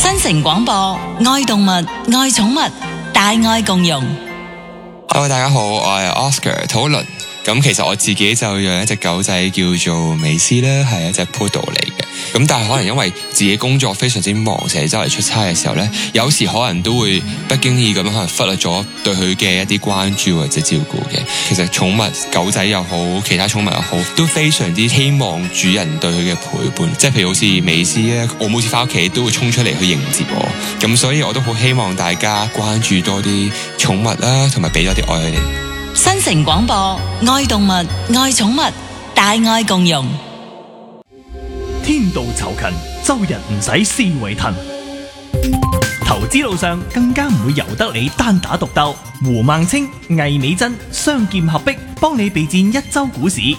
新城廣播，愛動物，愛寵物，大愛共融。 Hello， 大家好，我係 Oscar 討論。咁其實我自己就養一隻狗仔叫做美斯啦，係一隻 Poodle 嚟嘅。咁但係可能因為自己工作非常之忙，成日周圍出差嘅時候呢，有時可能都會不經意咁樣可能忽略咗對佢嘅一啲關注或者照顧嘅。其實寵物狗仔又好，其他寵物又好，都非常之希望主人對佢嘅陪伴。即係譬如好似美斯咧，我每次翻屋企都會衝出嚟去迎接我。咁所以我都好希望大家關注多啲寵物啦，同埋俾多啲愛佢哋。 新城廣播，愛動物，愛寵物，大愛共融。 天道酬勤，周日唔使思維騰。投資路上更加唔會由得你單打獨鬥。胡孟青、魏美珍雙劍合璧，幫你備戰一周股市。